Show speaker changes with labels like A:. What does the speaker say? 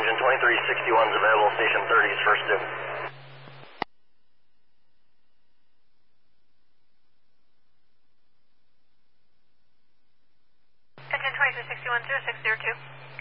A: engine 2361 is available, station 30 is first due.
B: Engine 2361, 0602.